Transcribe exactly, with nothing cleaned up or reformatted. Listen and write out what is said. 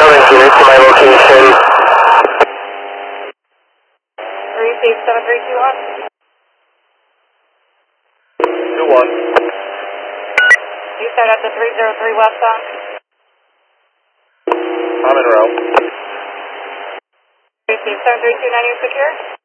Building unit to my location. Receive seven three two one. two one. You start at the three zero three westbound. I'm en route. Receive seven three two nine, you secure?